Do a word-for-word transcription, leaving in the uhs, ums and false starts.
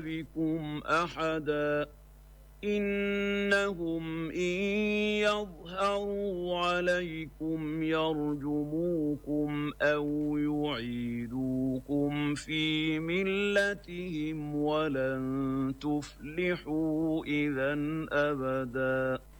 بكم أحدا إنهم إن يظهروا عليكم يرجموكم أو يعيدوكم في ملتهم ولن تفلحوا إذا أبدا.